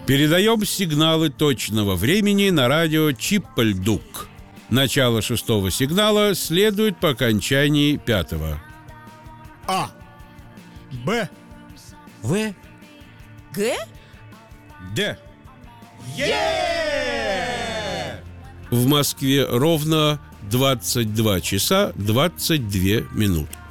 Передаем сигналы точного времени на радио Чиппельдук. Начало 6-го сигнала следует по окончании 5-го. А. Б. В. Г? Д. В Москве ровно 22 часа 22 минуты.